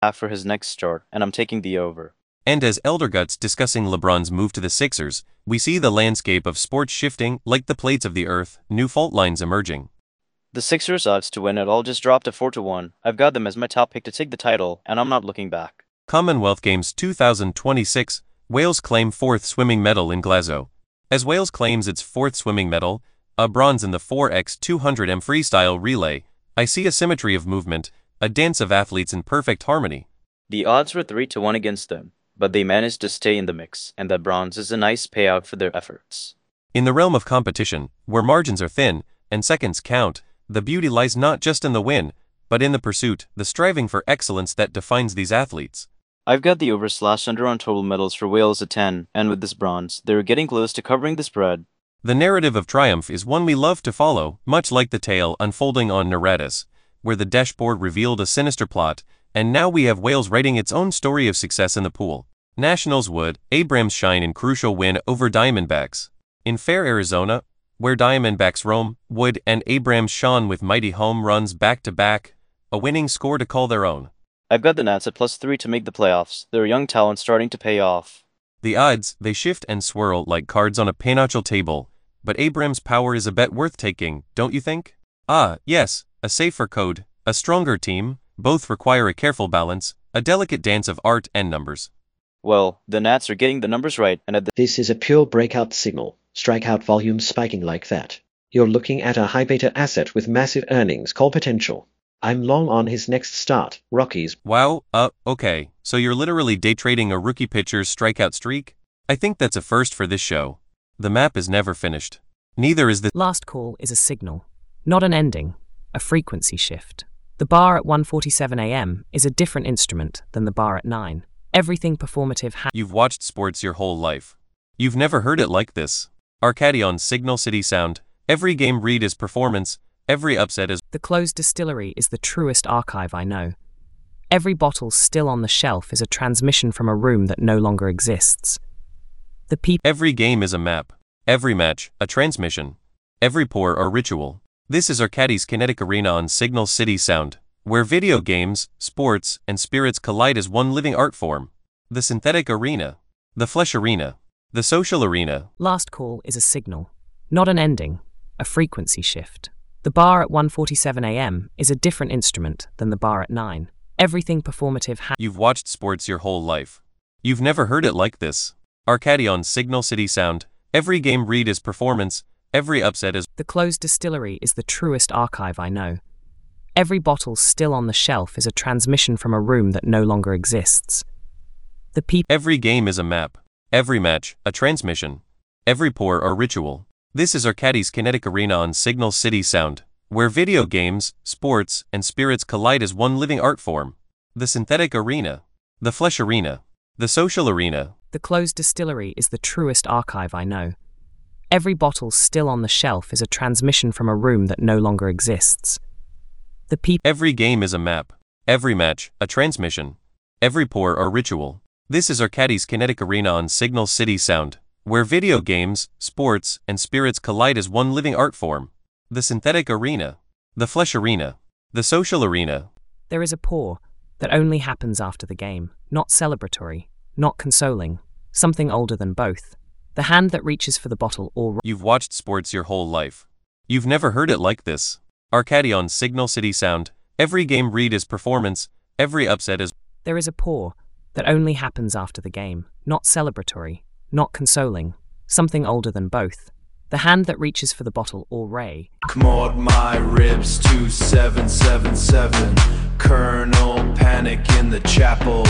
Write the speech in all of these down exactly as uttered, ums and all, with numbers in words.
half for his next start, and I'm taking the over. And as Elderguts discussing LeBron's move to the Sixers, we see the landscape of sports shifting like the plates of the earth, new fault lines emerging. The Sixers' odds to win it all just dropped to four to one. I've got them as my top pick to take the title, and I'm not looking back. Commonwealth Games two thousand twenty-six, Wales claim fourth swimming medal in Glasgow. As Wales claims its fourth swimming medal, a bronze in the four by two hundred meters freestyle relay, I see a symmetry of movement, a dance of athletes in perfect harmony. The odds were three to one against them, but they managed to stay in the mix, and that bronze is a nice payout for their efforts. In the realm of competition, where margins are thin and seconds count, the beauty lies not just in the win, but in the pursuit, the striving for excellence that defines these athletes. I've got the over slash under on total medals for Wales at ten, and with this bronze, they're getting close to covering the spread. The narrative of triumph is one we love to follow, much like the tale unfolding on Neretis, where the dashboard revealed a sinister plot, and now we have Wales writing its own story of success in the pool. Nationals would, Abrams shine in crucial win over Diamondbacks. In fair Arizona, where Diamondbacks roam, Wood and Abrams shone with mighty home runs back-to-back, a winning score to call their own. I've got the Nats at plus three to make the playoffs. Their young talent starting to pay off. The odds, they shift and swirl like cards on a pinochle table, but Abrams' power is a bet worth taking, don't you think? Ah, yes, a safer code, a stronger team, both require a careful balance, a delicate dance of art and numbers. Well, the Nats are getting the numbers right, and at the This is a pure breakout signal. Strikeout volume spiking like that. You're looking at a high beta asset with massive earnings call potential. I'm long on his next start, Rockies. Wow, uh, okay, so you're literally day trading a rookie pitcher's strikeout streak? I think that's a first for this show. The map is never finished. Neither is the Last call is a signal, not an ending, a frequency shift. The bar at one forty-seven a m is a different instrument than the bar at nine. Everything performative ha- You've watched sports your whole life. You've never heard it like this. Arcady on Signal City Sound, every game read is performance, every upset is... The closed distillery is the truest archive I know. Every bottle still on the shelf is a transmission from a room that no longer exists. The people... Every game is a map. Every match, a transmission. Every pour a ritual. This is Arcady's Kinetic Arena on Signal City Sound, where video games, sports, and spirits collide as one living art form. The synthetic arena. The flesh arena. The social arena. Last call is a signal, not an ending, a frequency shift. The bar at one forty-seven a m is a different instrument than the bar at nine. Everything performative ha- You've watched sports your whole life. You've never heard it like this. Arcady on Signal City Sound, every game read is performance, every upset is... The closed distillery is the truest archive I know. Every bottle still on the shelf is a transmission from a room that no longer exists. The people... Every game is a map. Every match, a transmission. Every pour a ritual. This is Arcady's Kinetic Arena on Signal City Sound, where video games, sports, and spirits collide as one living art form. The synthetic arena. The flesh arena. The social arena. The closed distillery is the truest archive I know. Every bottle still on the shelf is a transmission from a room that no longer exists. The people... Every game is a map. Every match, a transmission. Every pour a ritual. This is Arcady's Kinetic Arena on Signal City Sound, where video games, sports, and spirits collide as one living art form. The synthetic arena. The flesh arena. The social arena. There is a pour that only happens after the game, not celebratory, not consoling, something older than both. The hand that reaches for the bottle or... You've watched sports your whole life. You've never heard it like this. Arcady on Signal City Sound, every game read is performance, every upset is... There is a pour that only happens after the game, not celebratory, not consoling, something older than both. The hand that reaches for the bottle or ray. Maud my ribs two seven seven seven. Colonel Panic in the chapel.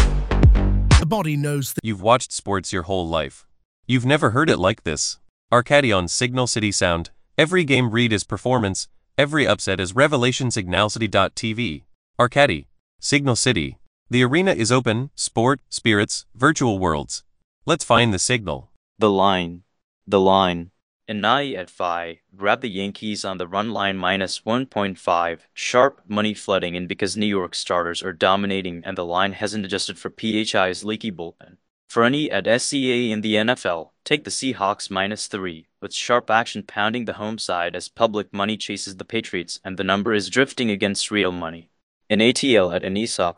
The body knows that... You've watched sports your whole life. You've never heard it like this. Arcady on Signal City Sound, every game read is performance, every upset is revelation. Signal City dot T V. Arcady. Signal City. The arena is open, sport, spirits, virtual worlds. Let's find the signal. The line. The line. Inai at five. Grab the Yankees on the run line minus one point five. Sharp money flooding in because New York starters are dominating and the line hasn't adjusted for P H I's leaky bullpen. For any at S C A in the N F L, take the Seahawks minus three, with sharp action pounding the home side as public money chases the Patriots and the number is drifting against real money. In A T L at Any Soccer,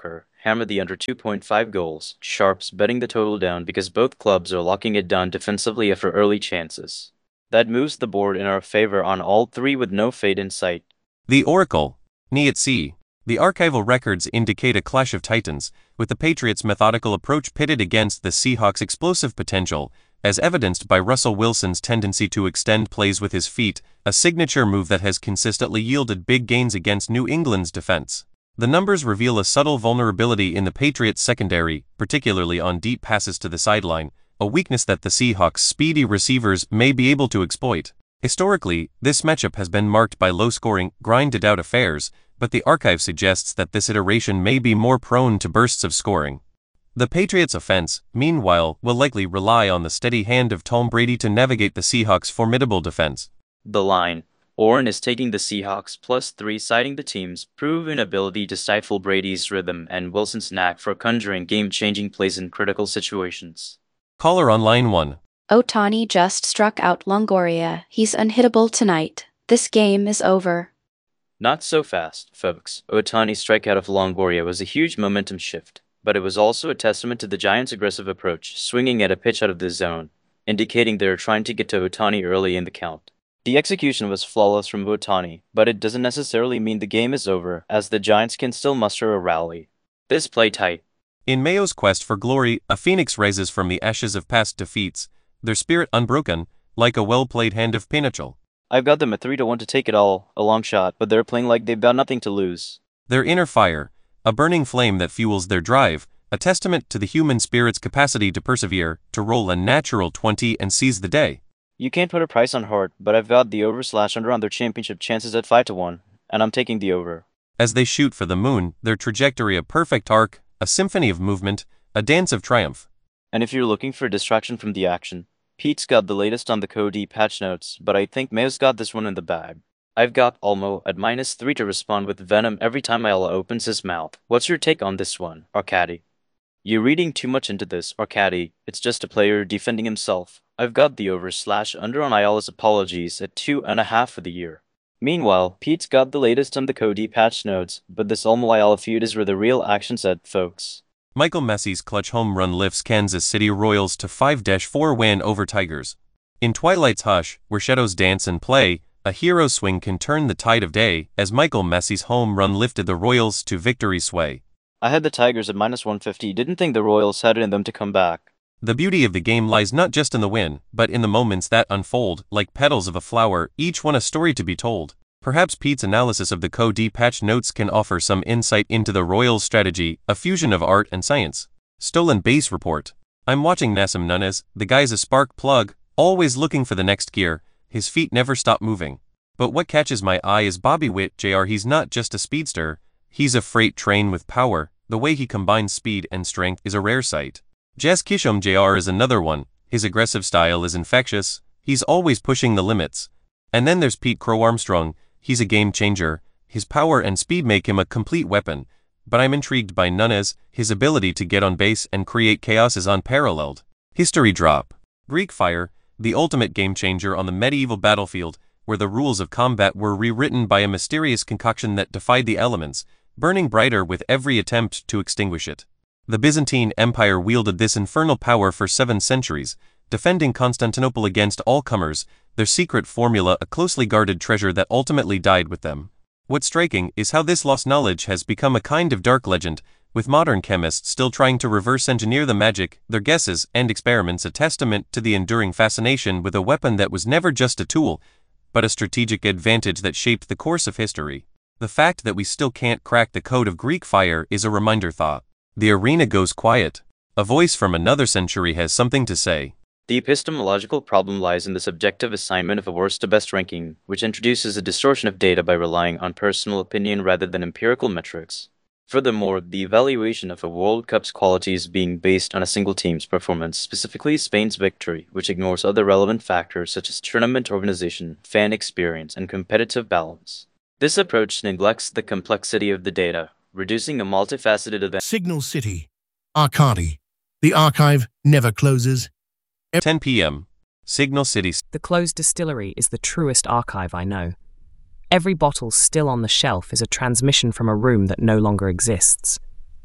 hammer the under two point five goals, sharps betting the total down because both clubs are locking it down defensively after early chances. That moves the board in our favor on all three with no fade in sight. The Oracle. Knee at sea. The archival records indicate a clash of titans, with the Patriots' methodical approach pitted against the Seahawks' explosive potential, as evidenced by Russell Wilson's tendency to extend plays with his feet, a signature move that has consistently yielded big gains against New England's defense. The numbers reveal a subtle vulnerability in the Patriots' secondary, particularly on deep passes to the sideline, a weakness that the Seahawks' speedy receivers may be able to exploit. Historically, this matchup has been marked by low-scoring, grinded-out affairs, but the archive suggests that this iteration may be more prone to bursts of scoring. The Patriots' offense, meanwhile, will likely rely on the steady hand of Tom Brady to navigate the Seahawks' formidable defense. The line. Oren is taking the Seahawks plus three, citing the team's proven ability to stifle Brady's rhythm and Wilson's knack for conjuring game-changing plays in critical situations. Caller on line one. Ohtani just struck out Longoria. He's unhittable tonight. This game is over. Not so fast, folks. Ohtani's strikeout of Longoria was a huge momentum shift, but it was also a testament to the Giants' aggressive approach, swinging at a pitch out of the zone, indicating they were trying to get to Ohtani early in the count. The execution was flawless from Ohtani, but it doesn't necessarily mean the game is over, as the Giants can still muster a rally. This play tight. In Mayo's quest for glory, a phoenix rises from the ashes of past defeats, their spirit unbroken, like a well-played hand of Pinochle. I've got them at three to one to take it all, a long shot, but they're playing like they've got nothing to lose. Their inner fire, a burning flame that fuels their drive, a testament to the human spirit's capacity to persevere, to roll a natural twenty and seize the day. You can't put a price on Hart, but I've got the over slash under on their championship chances at five to one, and I'm taking the over. As they shoot for the moon, their trajectory a perfect arc, a symphony of movement, a dance of triumph. And if you're looking for a distraction from the action, Pete's got the latest on the Cody patch notes, but I think Mayo's got this one in the bag. I've got Olmo at minus three to respond with venom every time Ayala opens his mouth. What's your take on this one, Arcadi? You're reading too much into this, Arcadi. It's just a player defending himself. I've got the over slash under on Ayala's apologies at two and a half for the year. Meanwhile, Pete's got the latest on the Cody patch notes, but this Olmo Ayala feud is where the real action's at, folks. Michael Messi's clutch home run lifts Kansas City Royals to five to four win over Tigers. In Twilight's hush, where shadows dance and play, a hero swing can turn the tide of day, as Michael Messi's home run lifted the Royals to victory sway. I had the Tigers at minus one fifty, didn't think the Royals had it in them to come back. The beauty of the game lies not just in the win, but in the moments that unfold, like petals of a flower, each one a story to be told. Perhaps Pete's analysis of the Cody patch notes can offer some insight into the Royals' strategy, a fusion of art and science. Stolen base report. I'm watching Nassim Nunez, the guy's a spark plug, always looking for the next gear, his feet never stop moving. But what catches my eye is Bobby Witt Junior He's not just a speedster, he's a freight train with power. The way he combines speed and strength is a rare sight. Jazz Kishom Junior is another one, his aggressive style is infectious, he's always pushing the limits. And then there's Pete Crow Armstrong. He's a game changer, his power and speed make him a complete weapon, but I'm intrigued by Nunez, his ability to get on base and create chaos is unparalleled. History drop. Greek Fire, the ultimate game changer on the medieval battlefield, where the rules of combat were rewritten by a mysterious concoction that defied the elements, burning brighter with every attempt to extinguish it. The Byzantine Empire wielded this infernal power for seven centuries, defending Constantinople against all comers, their secret formula a closely guarded treasure that ultimately died with them. What's striking is how this lost knowledge has become a kind of dark legend, with modern chemists still trying to reverse engineer the magic, their guesses and experiments a testament to the enduring fascination with a weapon that was never just a tool, but a strategic advantage that shaped the course of history. The fact that we still can't crack the code of Greek Fire is a reminder thought. The arena goes quiet. A voice from another century has something to say. The epistemological problem lies in the subjective assignment of a worst to best ranking, which introduces a distortion of data by relying on personal opinion rather than empirical metrics. Furthermore, the evaluation of a World Cup's qualities being based on a single team's performance, specifically Spain's victory, which ignores other relevant factors such as tournament organization, fan experience, and competitive balance. This approach neglects the complexity of the data, reducing a multifaceted event. Signal City. Arcadi. The archive never closes. ten p m Signal City. The closed distillery is the truest archive I know. Every bottle still on the shelf is a transmission from a room that no longer exists.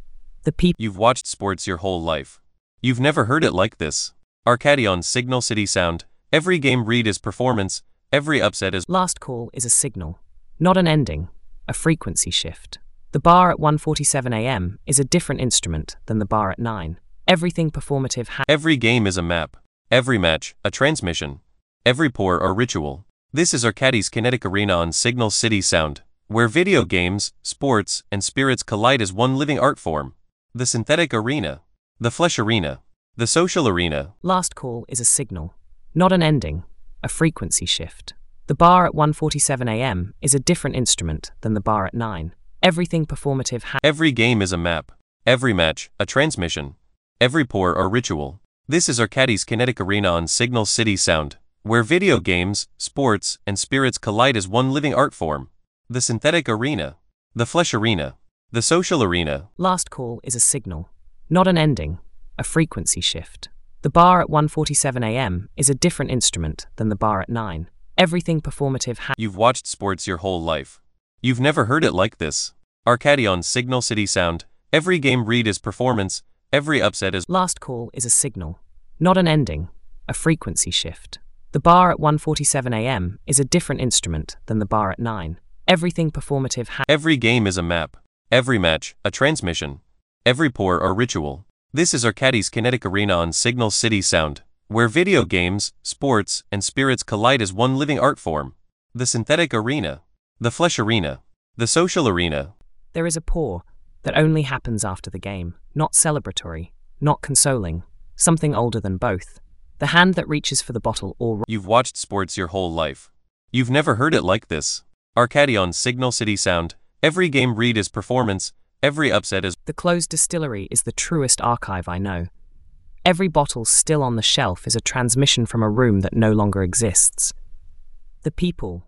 The people. You've watched sports your whole life. You've never heard it like this. Arcadi on Signal City Sound. Every game read is performance, every upset is. Last call is a signal, not an ending, a frequency shift. The bar at one forty-seven a m is a different instrument than the bar at nine. Everything performative ha- Every game is a map. Every match, a transmission. Every pour, a ritual. This is Arcadi's Kinetic Arena on Signal City Sound, where video games, sports, and spirits collide as one living art form. The synthetic arena. The flesh arena. The social arena. Last call is a signal, not an ending, a frequency shift. The bar at one forty-seven a m is a different instrument than the bar at nine. Everything performative ha- Every game is a map. Every match, a transmission. Every pour, a ritual. This is Arcadi's Kinetic Arena on Signal City Sound, where video games, sports, and spirits collide as one living art form. The synthetic arena. The flesh arena. The social arena. Last call is a signal, not an ending, a frequency shift. The bar at one forty-seven a m is a different instrument than the bar at nine. Everything performative ha- You've watched sports your whole life. You've never heard it like this. Arcadi on Signal City Sound. Every game read is performance, every upset is. Last call is a signal, not an ending, a frequency shift. The bar at one forty-seven a m is a different instrument than the bar at nine. Everything performative ha- Every game is a map. Every match, a transmission. Every pour, a ritual. This is Arcadi's Kinetic Arena on Signal City Sound, where video games, sports, and spirits collide as one living art form. The synthetic arena. The flesh arena. The social arena. There is a pour that only happens after the game, not celebratory, not consoling, something older than both. The hand that reaches for the bottle or... You've watched sports your whole life. You've never heard it like this. Arcadi on Signal City Sound. Every game read is performance, every upset is. The closed distillery is the truest archive I know. Every bottle still on the shelf is a transmission from a room that no longer exists. The people.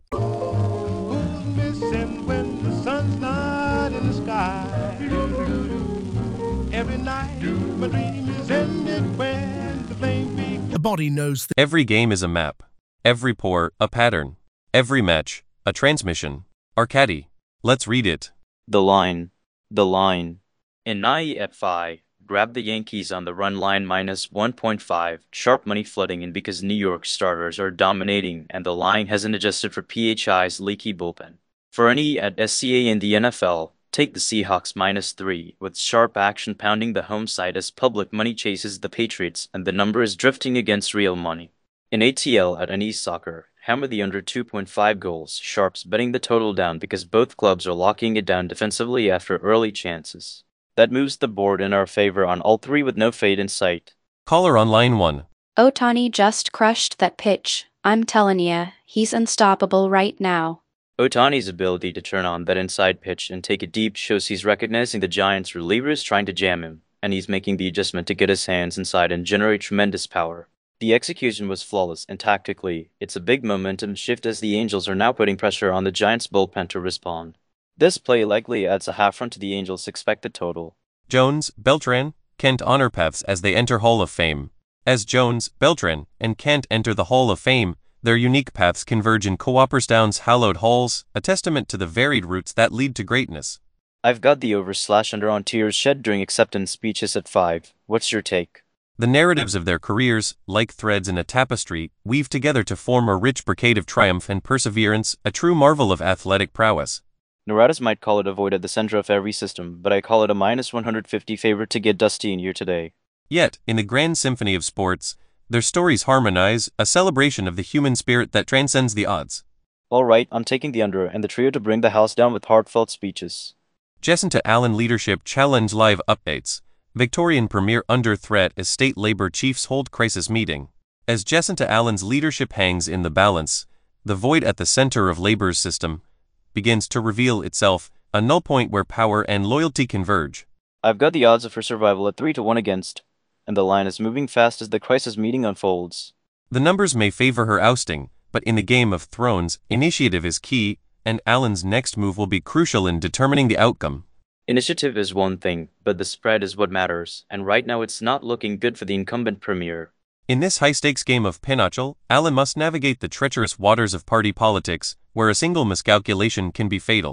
Who's missing when the sun's not in the sky? Every night my dream is ended when the flame begins. The body knows that Every game is a map. Every pour, a pattern. Every match, a transmission. Arcadi. Let's read it. The line. The line. In nine at five, grab the Yankees on the run line minus one point five, sharp money flooding in because New York starters are dominating and the line hasn't adjusted for P H I's leaky bullpen. For any at S C A in the N F L, take the Seahawks minus three, with sharp action pounding the home side as public money chases the Patriots and the number is drifting against real money. In A T L at Any Soccer, hammer the under two point five goals, sharps betting the total down because both clubs are locking it down defensively after early chances. That moves the board in our favor on all three with no fade in sight. Caller on line one. Ohtani just crushed that pitch. I'm tellin' ya, he's unstoppable right now. Ohtani's ability to turn on that inside pitch and take it deep shows he's recognizing the Giants' relievers trying to jam him, and he's making the adjustment to get his hands inside and generate tremendous power. The execution was flawless, and tactically, it's a big momentum shift as the Angels are now putting pressure on the Giants' bullpen to respond. This play likely adds a half run to the Angels' expected total. Jones, Beltran, Kent honor paths as they enter Hall of Fame. As Jones, Beltran, and Kent enter the Hall of Fame, their unique paths converge in Cooperstown's hallowed halls, a testament to the varied routes that lead to greatness. I've got the over slash under on tears shed during acceptance speeches at five. What's your take? The narratives of their careers, like threads in a tapestry, weave together to form a rich brocade of triumph and perseverance, a true marvel of athletic prowess. Noradas might call it a void at the center of every system, but I call it a minus one hundred fifty favorite to get dusty in here today. Yet, in the grand symphony of sports, their stories harmonize, a celebration of the human spirit that transcends the odds. Alright, I'm taking the under, and the trio to bring the house down with heartfelt speeches. Jacinta Allen Leadership Challenge Live Updates. Victorian Premier under threat as state labor chiefs hold crisis meeting. As Jacinta Allen's leadership hangs in the balance, the void at the center of labor's system begins to reveal itself, a null point where power and loyalty converge. I've got the odds of her survival at three to one against, and the line is moving fast as the crisis meeting unfolds. The numbers may favor her ousting, but in the Game of Thrones, initiative is key, and Allen's next move will be crucial in determining the outcome. Initiative is one thing, but the spread is what matters, and right now it's not looking good for the incumbent premier. In this high-stakes game of pinochle, Allen must navigate the treacherous waters of party politics, where a single miscalculation can be fatal.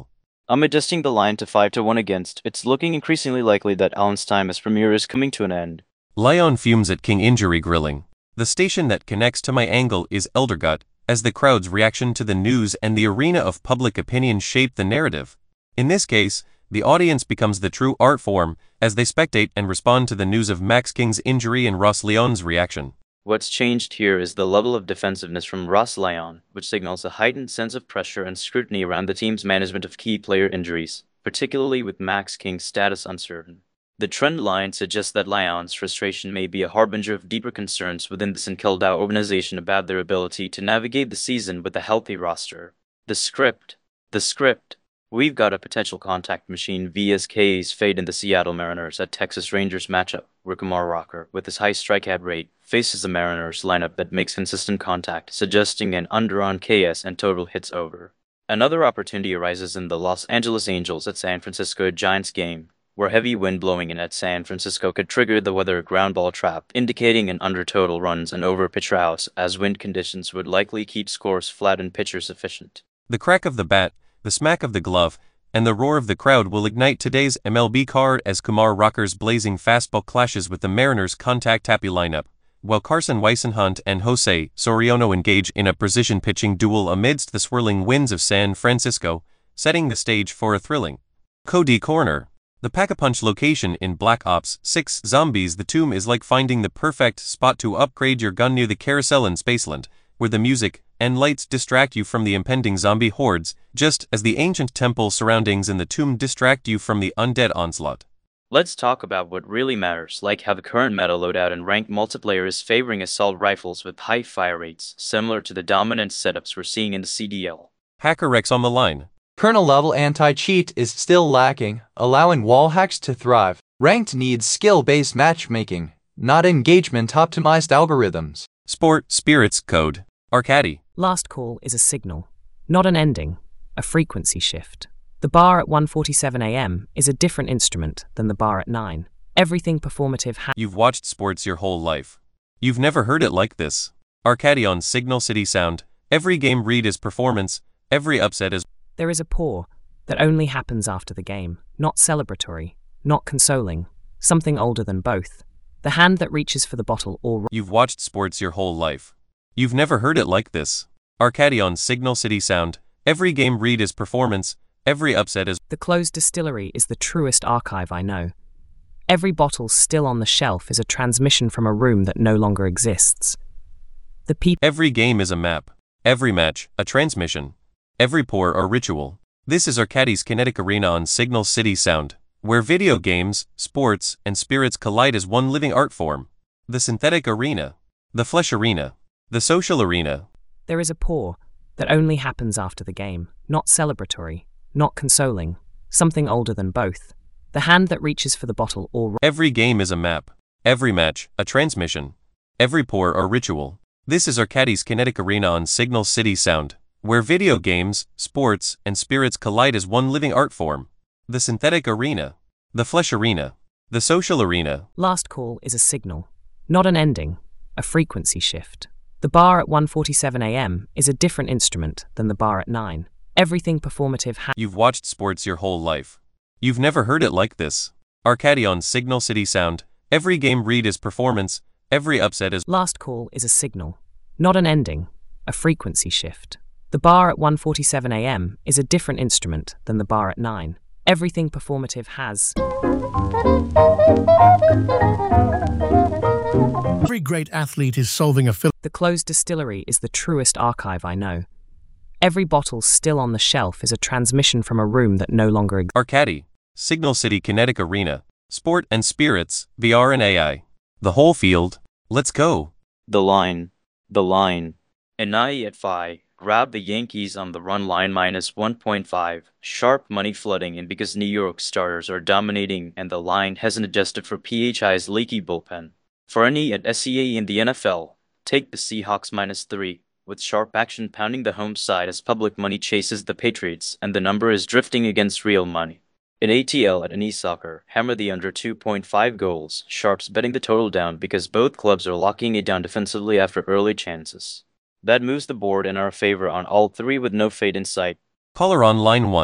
I'm adjusting the line to five to one against. It's looking increasingly likely that Alan's time as premier is coming to an end. Lyon fumes at King Injury Grilling. The station that connects to my angle is Eldergut, as the crowd's reaction to the news and the arena of public opinion shape the narrative. In this case, the audience becomes the true art form, as they spectate and respond to the news of Max King's injury and Ross Lyon's reaction. What's changed here is the level of defensiveness from Ross Lyon, which signals a heightened sense of pressure and scrutiny around the team's management of key player injuries, particularly with Max King's status uncertain. The trend line suggests that Lyon's frustration may be a harbinger of deeper concerns within the St Kilda organization about their ability to navigate the season with a healthy roster. The script. The script. We've got a potential contact machine V S K's fate in the Seattle Mariners at Texas Rangers matchup, where Kumar Rocker, with his high strikeout rate, faces the Mariners lineup that makes consistent contact, suggesting an under on K S and total hits over. Another opportunity arises in the Los Angeles Angels at San Francisco Giants game, where heavy wind blowing in at San Francisco could trigger the weather ground ball trap, indicating an under total runs and over pitch routes, as wind conditions would likely keep scores flat and pitchers efficient. The crack of the bat, the smack of the glove, and the roar of the crowd will ignite today's M L B card as Kumar Rocker's blazing fastball clashes with the Mariners' contact-happy lineup, while Carson Whisenhunt and Jose Soriano engage in a precision pitching duel amidst the swirling winds of San Francisco, setting the stage for a thrilling Cody Corner. The Pack-a-Punch location in Black Ops six Zombies: The Tomb is like finding the perfect spot to upgrade your gun near the carousel in Spaceland, where the music and lights distract you from the impending zombie hordes, just as the ancient temple surroundings in the tomb distract you from the undead onslaught. Let's talk about what really matters, like how the current meta loadout in ranked multiplayer is favoring assault rifles with high fire rates, similar to the dominant setups we're seeing in the C D L. HackerX on the line. Kernel-level anti-cheat is still lacking, allowing wall hacks to thrive. Ranked needs skill-based matchmaking, not engagement-optimized algorithms. Sport, Spirits, Code, Arcadi. Last call is a signal, not an ending, a frequency shift. The bar at one forty-seven a m is a different instrument than the bar at nine. Everything performative ha- You've watched sports your whole life. You've never heard it like this. Arcadi on Signal City Sound. Every game read is performance, every upset is... There is a pour that only happens after the game, not celebratory, not consoling, something older than both. The hand that reaches for the bottle or... You've watched sports your whole life. You've never heard it like this. Arcadi on Signal City Sound. Every game read is performance, every upset is... The closed distillery is the truest archive I know. Every bottle still on the shelf is a transmission from a room that no longer exists. The people... Every game is a map. Every match, a transmission. Every pour or ritual. This is Arcadi's Kinetic Arena on Signal City Sound, where video games, sports, and spirits collide as one living art form. The synthetic arena. The flesh arena. The social arena. There is a pour that only happens after the game, not celebratory, not consoling, something older than both. The hand that reaches for the bottle or... Every game is a map. Every match, a transmission. Every pour or ritual. This is Arcadi's Kinetic Arena on Signal City Sound, where video games, sports, and spirits collide as one living art form. The synthetic arena. The flesh arena. The social arena. Last call is a signal, not an ending, a frequency shift. The bar at one forty-seven a m is a different instrument than the bar at nine. Everything performative ha- You've watched sports your whole life. You've never heard it like this. Arcadi on Signal City Sound. Every game read is performance, every upset is... Last call is a signal, not an ending, a frequency shift. The bar at one forty-seven a m is a different instrument than the bar at nine. Everything performative has... Every great athlete is solving a phil- The closed distillery is the truest archive I know. Every bottle still on the shelf is a transmission from a room that no longer exists. Arcadi, Signal City Kinetic Arena, Sport and Spirits, V R and A I. The whole field. Let's go. The line. The line. Enai at five. Grab the Yankees on the run line minus one point five. Sharp money flooding in because New York starters are dominating and the line hasn't adjusted for P H I's leaky bullpen. For any at S E A in the N F L, take the Seahawks minus three, with sharp action pounding the home side as public money chases the Patriots and the number is drifting against real money. In A T L at Any Soccer, hammer the under two point five goals, sharps betting the total down because both clubs are locking it down defensively after early chances. That moves the board in our favor on all three with no fade in sight. Caller on line one.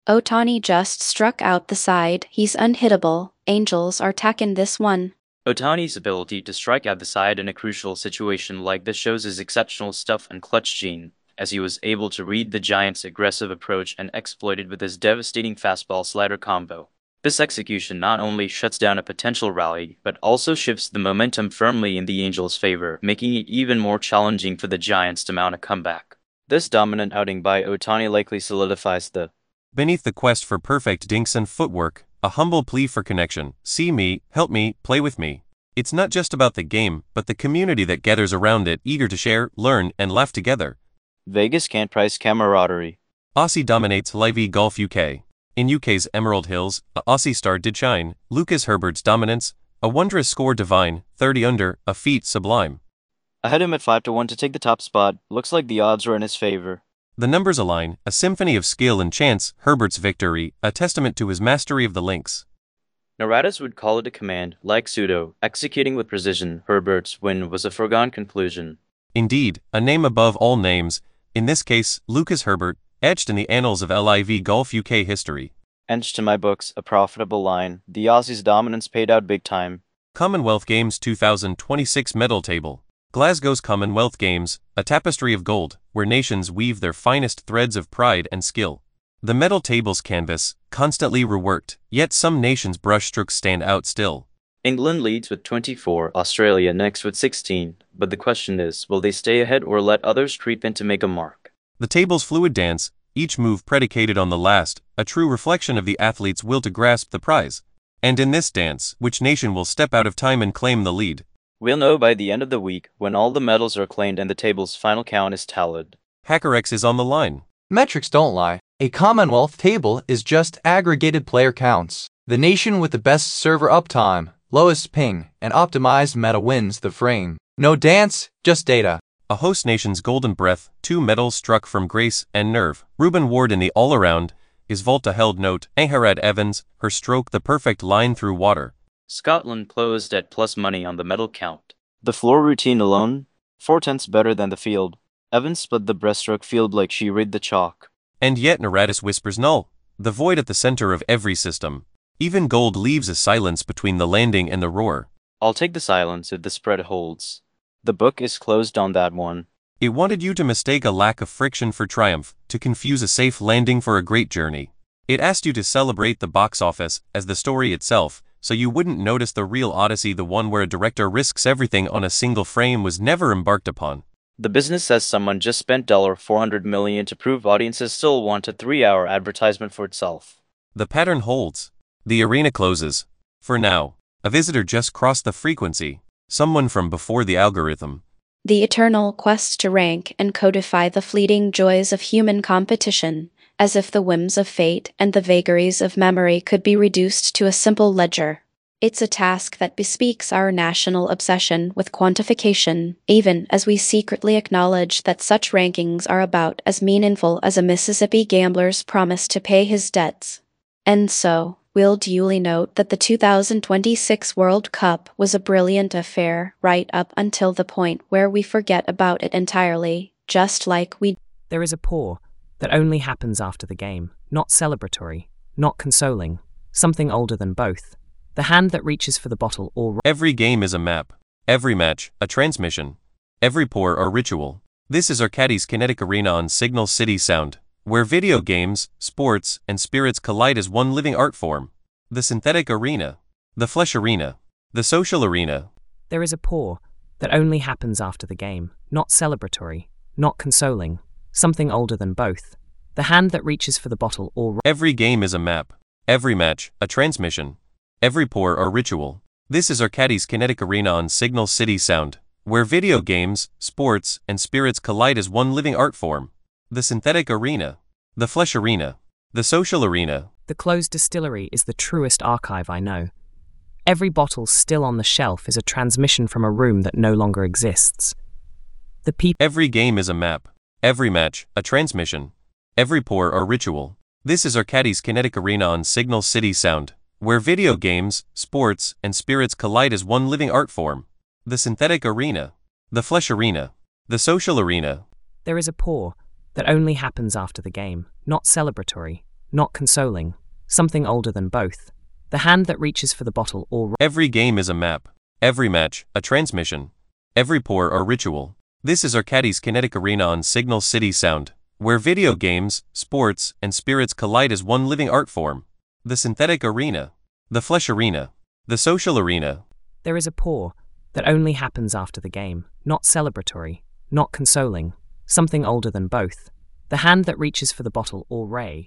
Otani just struck out the side. He's unhittable. Angels are tacking this one. Otani's ability to strike out the side in a crucial situation like this shows his exceptional stuff and clutch gene, as he was able to read the Giants' aggressive approach and exploit it with his devastating fastball-slider combo. This execution not only shuts down a potential rally, but also shifts the momentum firmly in the Angels' favor, making it even more challenging for the Giants to mount a comeback. This dominant outing by Otani likely solidifies the Beneath the quest for perfect dinks and footwork, a humble plea for connection. See me, help me, play with me. It's not just about the game, but the community that gathers around it, eager to share, learn, and laugh together. Vegas can't price camaraderie. Aussie dominates Live Golf U K. In U K's Emerald Hills, a Aussie star did shine. Lucas Herbert's dominance, a wondrous score divine, thirty under, a feat sublime. I had him at five to one to take the top spot. Looks like the odds were in his favor. The numbers align, a symphony of skill and chance. Herbert's victory, a testament to his mastery of the links. Narratus would call it a command, like Pseudo, executing with precision. Herbert's win was a foregone conclusion. Indeed, a name above all names, in this case, Lucas Herbert, etched in the annals of Live Golf U K history. Etched to my books, a profitable line. The Aussies' dominance paid out big time. Commonwealth Games two thousand twenty-six medal table. Glasgow's Commonwealth Games, a tapestry of gold, where nations weave their finest threads of pride and skill. The medal table's canvas, constantly reworked, yet some nations' brushstrokes stand out still. England leads with twenty-four, Australia next with sixteen, but the question is, will they stay ahead or let others creep in to make a mark? The table's fluid dance, each move predicated on the last, a true reflection of the athlete's will to grasp the prize. And in this dance, which nation will step out of time and claim the lead? We'll know by the end of the week, when all the medals are claimed and the table's final count is tallied. HackerX is on the line. Metrics don't lie. A Commonwealth table is just aggregated player counts. The nation with the best server uptime, lowest ping, and optimized meta wins the frame. No dance, just data. A host nation's golden breath, two medals struck from grace and nerve. Ruben Ward in the all-around, is Volta held note. Angharad Evans, her stroke the perfect line through water. Scotland closed at plus money on the medal count. The floor routine alone, four-tenths better than the field. Evans split the breaststroke field like she read the chalk. And yet Narratus whispers null, the void at the center of every system. Even gold leaves a silence between the landing and the roar. I'll take the silence if the spread holds. The book is closed on that one. It wanted you to mistake a lack of friction for triumph, to confuse a safe landing for a great journey. It asked you to celebrate the box office as the story itself, so you wouldn't notice the real odyssey, the one where a director risks everything on a single frame was never embarked upon. The business says someone just spent four hundred million dollars to prove audiences still want a three-hour advertisement for itself. The pattern holds. The arena closes. For now, a visitor just crossed the frequency, someone from before the algorithm. The eternal quest to rank and codify the fleeting joys of human competition, as if the whims of fate and the vagaries of memory could be reduced to a simple ledger. It's a task that bespeaks our national obsession with quantification, even as we secretly acknowledge that such rankings are about as meaningful as a Mississippi gambler's promise to pay his debts. And so, we'll duly note that the two thousand twenty-six World Cup was a brilliant affair right up until the point where we forget about it entirely, just like we... There is a pour that only happens after the game, not celebratory, not consoling, something older than both. The hand that reaches for the bottle or... Every game is a map. Every match, a transmission. Every pour, a ritual. This is Arcadie's Kinetic Arena on Signal City Sound, where video games, sports, and spirits collide as one living art form. The synthetic arena. The flesh arena. The social arena. There is a pour that only happens after the game, not celebratory, not consoling, something older than both. The hand that reaches for the bottle or... Every game is a map. Every match, a transmission. Every pour, a ritual. This is Arcadie's Kinetic Arena on Signal City Sound, where video games, sports, and spirits collide as one living art form. The synthetic arena. The flesh arena. The social arena. The closed distillery is the truest archive I know. Every bottle still on the shelf is a transmission from a room that no longer exists. The people... Every game is a map. Every match, a transmission. Every pour, a ritual. This is Arcadie's Kinetic Arena on Signal City Sound, where video games, sports, and spirits collide as one living art form. The synthetic arena. The flesh arena. The social arena. There is a pour that only happens after the game, not celebratory, not consoling, something older than both. The hand that reaches for the bottle or... Every game is a map. Every match, a transmission. Every pour or ritual. This is Arcadie's Kinetic Arena on Signal City Sound, where video games, sports, and spirits collide as one living art form. The synthetic arena. The flesh arena. The social arena. There is a pour that only happens after the game, not celebratory, not consoling, something older than both. The hand that reaches for the bottle or ray.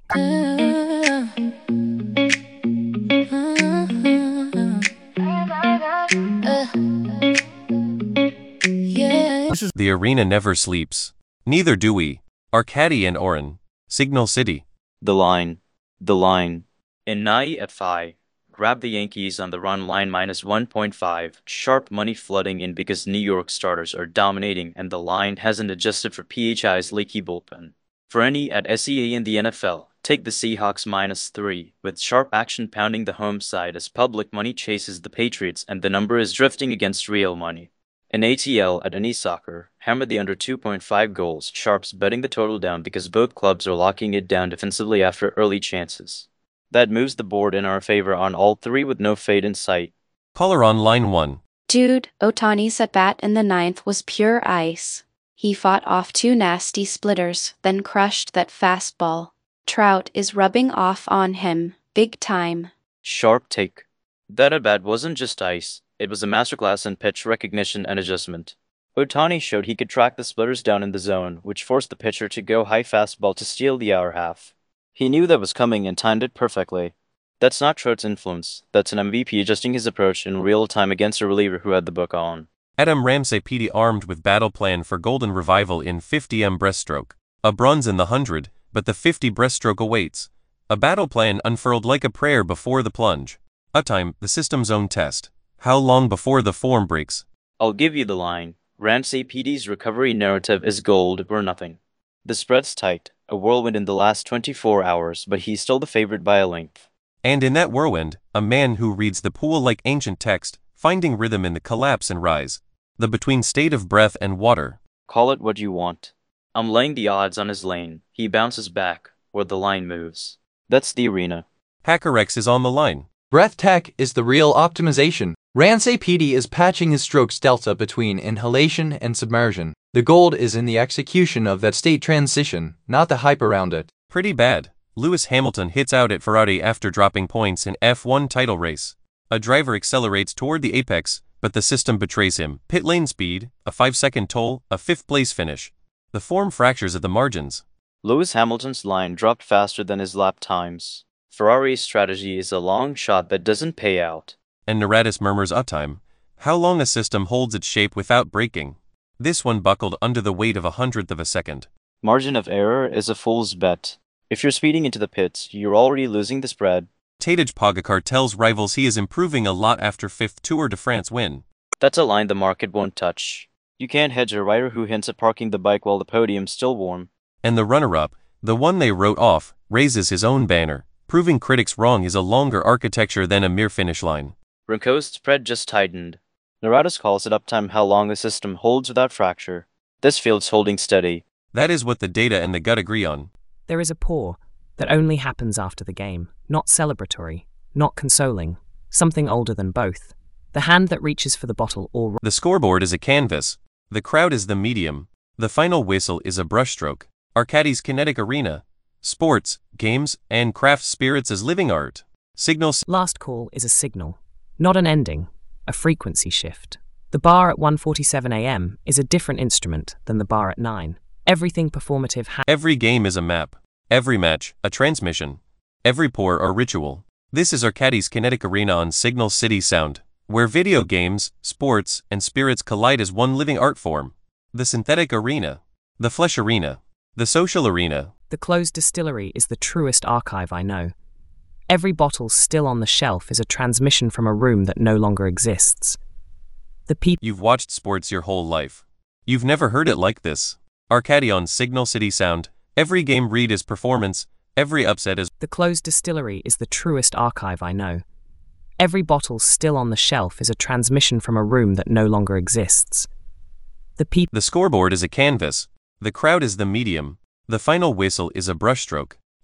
The arena never sleeps. Neither do we. Arcadie and Oren. Signal City. The line. The line. In Nai at five. Grab the Yankees on the run line minus one point five. Sharp money flooding in because New York starters are dominating and the line hasn't adjusted for P H I's leaky bullpen. For any at S E A in the N F L, take the Seahawks minus three, with sharp action pounding the home side as public money chases the Patriots and the number is drifting against real money. In A T L at any soccer, hammer the under two point five goals, sharps betting the total down because both clubs are locking it down defensively after early chances. That moves the board in our favor on all three with no fade in sight. Caller on line one. Dude, Ohtani's at bat in the ninth was pure ice. He fought off two nasty splitters, then crushed that fastball. Trout is rubbing off on him, big time. Sharp take. That at bat wasn't just ice, it was a masterclass in pitch recognition and adjustment. Ohtani showed he could track the splitters down in the zone, which forced the pitcher to go high fastball to steal the hour half. He knew that was coming and timed it perfectly. That's not Trout's influence, that's an M V P adjusting his approach in real time against a reliever who had the book on. Adam Ramsey P D armed with battle plan for golden revival in fifty meters breaststroke. A bronze in the hundred, but the fifty breaststroke awaits. A battle plan unfurled like a prayer before the plunge. A time, the system's own test. How long before the form breaks? I'll give you the line. Ramsey P D's recovery narrative is gold or nothing. The spread's tight, a whirlwind in the last twenty-four hours, but he's still the favorite by a length. And in that whirlwind, a man who reads the pool like ancient text, finding rhythm in the collapse and rise. The between state of breath and water. Call it what you want. I'm laying the odds on his lane. He bounces back, where the line moves. That's the arena. HackerX is on the line. Breath tech is the real optimization. Ramsey P D is patching his strokes delta between inhalation and submersion. The gold is in the execution of that state transition, not the hype around it. Pretty bad. Lewis Hamilton hits out at Ferrari after dropping points in F one title race. A driver accelerates toward the apex, but the system betrays him. Pit lane speed, a five second toll, a fifth place finish. The form fractures at the margins. Lewis Hamilton's line dropped faster than his lap times. Ferrari's strategy is a long shot that doesn't pay out. And Naradis murmurs uptime. How long a system holds its shape without breaking? This one buckled under the weight of a hundredth of a second. Margin of error is a fool's bet. If you're speeding into the pits, you're already losing the spread. Tadej Pogacar tells rivals he is improving a lot after fifth Tour de France win. That's a line the market won't touch. You can't hedge a rider who hints at parking the bike while the podium's still warm. And the runner-up, the one they wrote off, raises his own banner. Proving critics wrong is a longer architecture than a mere finish line. Remco's spread just tightened. Naradis calls it uptime how long the system holds without fracture. This field's holding steady. That is what the data and the gut agree on. There is a pour that only happens after the game, not celebratory, not consoling, something older than both. The hand that reaches for the bottle or... The scoreboard is a canvas. The crowd is the medium. The final whistle is a brushstroke. Arcadie's Kinetic Arena. Sports, games, and craft spirits as living art. Signal... Last call is a signal, not an ending, a frequency shift. The bar at one forty-seven a m is a different instrument than the bar at nine. Everything performative ha- Every game is a map. Every match, a transmission. Every pour or ritual. This is Arcadie's Kinetic Arena on Signal City Sound, where video games, sports, and spirits collide as one living art form. The synthetic arena. The flesh arena. The social arena. The closed distillery is the truest archive I know. Every bottle still on the shelf is a transmission from a room that no longer exists. The people... You've watched sports your whole life. You've never heard it like this. Arcadie on Signal City Sound. Every game read is performance. Every upset is... The closed distillery is the truest archive I know. Every bottle still on the shelf is a transmission from a room that no longer exists. The people... The scoreboard is a canvas. The crowd is the medium. The final whistle is a brushstroke.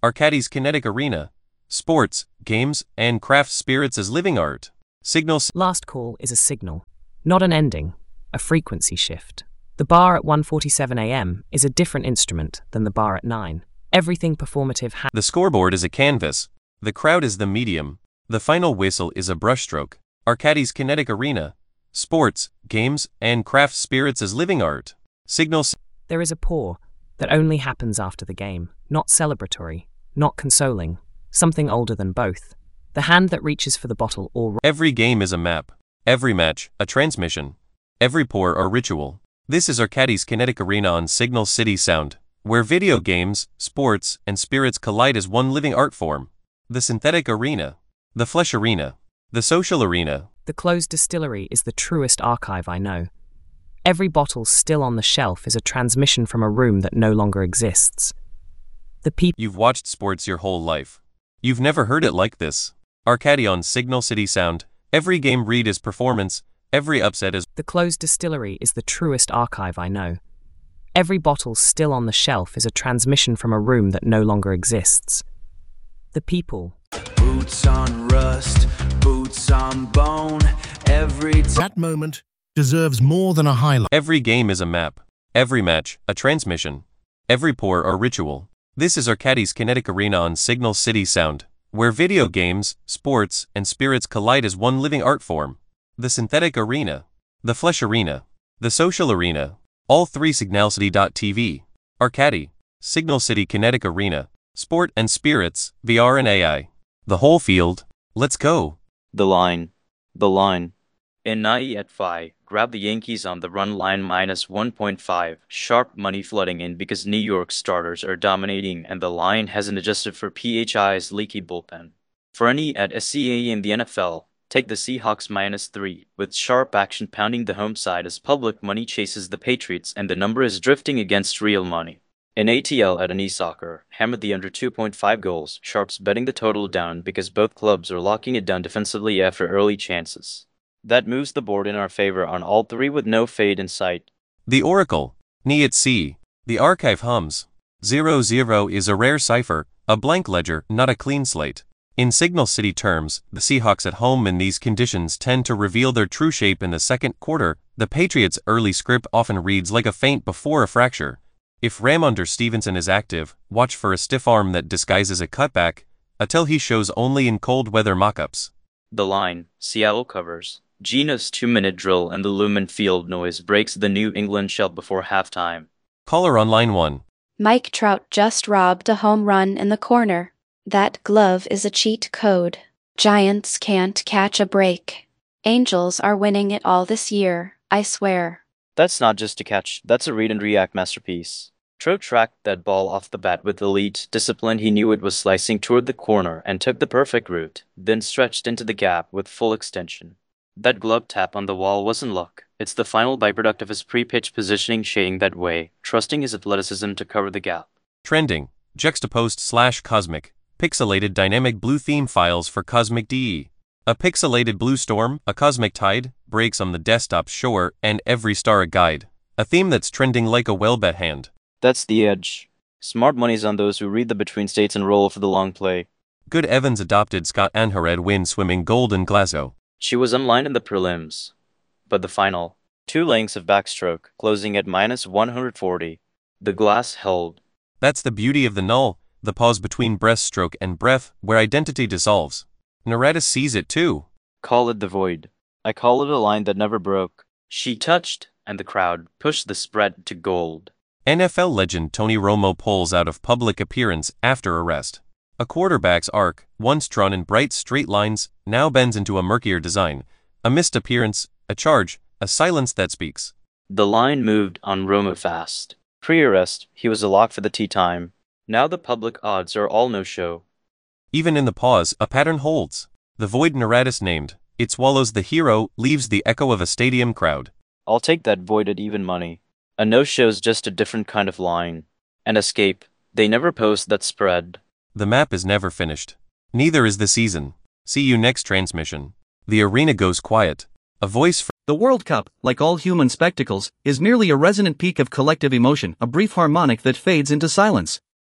Arcadis Kinetic Arena. Sports, games, and craft spirits as living art. Signal. Last call is a signal, not an ending, a frequency shift. The bar at one forty-seven a m is a different instrument than the bar at nine. Everything performative ha- The scoreboard is a canvas. The crowd is the medium. The final whistle is a brushstroke. Arcadis Kinetic Arena. Sports, games, and craft spirits as living art. Signal. There is a pour that only happens after the game, not celebratory, not consoling, something older than both. The hand that reaches for the bottle or... Every game is a map. Every match, a transmission. Every pour, a ritual. This is Arcadis Kinetic Arena on Signal City Sound, where video games, sports, and spirits collide as one living art form. The synthetic arena. The flesh arena. The social arena. The closed distillery is the truest archive I know. Every bottle still on the shelf is a transmission from a room that no longer exists. The people... You've watched sports your whole life. You've never heard it like this. Arcadi on Signal City Sound. Every game read is performance. Every upset is... The closed distillery is the truest archive I know. Every bottle still on the shelf is a transmission from a room that no longer exists. The people... Boots on rust, boots on bone, every time. That moment deserves more than a highlight. Every game is a map. Every match, a transmission. Every pour, a ritual. This is Arcadis Kinetic Arena on Signal City Sound, where video games, sports, and spirits collide as one living art form. The synthetic arena. The flesh arena. The social arena. All three signalcity dot t v. Arcadi. Signal City Kinetic Arena. Sport and spirits, V R and A I. The whole field. Let's go. The line. The line. In nine at five, grab the Yankees on the run line minus one point five. Sharp money flooding in because New York starters are dominating and the line hasn't adjusted for P H I's leaky bullpen. For any at S C A in the N F L, take the Seahawks minus three, with sharp action pounding the home side as public money chases the Patriots and the number is drifting against real money. In A T L at an e-soccer, hammered the under two point five goals, sharps betting the total down because both clubs are locking it down defensively after early chances. That moves the board in our favor on all three with no fade in sight. The Oracle. Ni at sea. The archive hums. Zero zero is a rare cipher, a blank ledger, not a clean slate. In Signal City terms, the Seahawks at home in these conditions tend to reveal their true shape in the second quarter. The Patriots' early script often reads like a feint before a fracture. If Ramondre Stevenson is active, watch for a stiff arm that disguises a cutback, until he shows only in cold weather mock-ups. The line. Seattle covers. Gina's two-minute drill and the Lumen Field noise breaks the New England shell before halftime. Caller on line one. Mike Trout just robbed a home run in the corner. That glove is a cheat code. Giants can't catch a break. Angels are winning it all this year, I swear. That's not just a catch, that's a read and react masterpiece. Trout tracked that ball off the bat with elite discipline. He knew it was slicing toward the corner and took the perfect route, then stretched into the gap with full extension. That glove tap on the wall wasn't luck. It's the final byproduct of his pre-pitch positioning shading that way, trusting his athleticism to cover the gap. Trending. Juxtaposed slash cosmic. Pixelated dynamic blue theme files for Cosmic D E. A pixelated blue storm, a cosmic tide, breaks on the desktop shore, and every star a guide. A theme that's trending like a well-bet hand. That's the edge. Smart money's on those who read the between states and roll for the long play. Good Evans adopted Scott Anhared win swimming gold in Glasgow. She was online in the prelims. But the final. Two lengths of backstroke, closing at minus one hundred forty. The glass held. That's the beauty of the null, the pause between breaststroke and breath, where identity dissolves. Noretta sees it too. Call it the void. I call it a line that never broke. She touched, and the crowd pushed the spread to gold. N F L legend Tony Romo pulls out of public appearance after arrest. A quarterback's arc, once drawn in bright straight lines, now bends into a murkier design. A missed appearance, a charge, a silence that speaks. The line moved on Romo fast. Pre-arrest, he was a lock for the tee time. Now the public odds are all no-show. Even in the pause, a pattern holds. The void Noratus named. It swallows the hero, leaves the echo of a stadium crowd. I'll take that void at even money. A no-show's just a different kind of line. An escape. They never post that spread. The map is never finished. Neither is the season. See you next transmission. The arena goes quiet. A voice for The World Cup, like all human spectacles, is merely a resonant peak of collective emotion, a brief harmonic that fades into silence.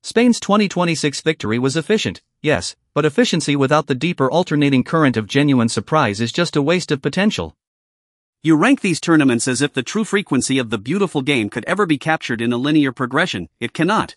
Spain's twenty twenty-six victory was efficient, yes, but efficiency without the deeper alternating current of genuine surprise is just a waste of potential. You rank these tournaments as if the true frequency of the beautiful game could ever be captured in a linear progression. It cannot.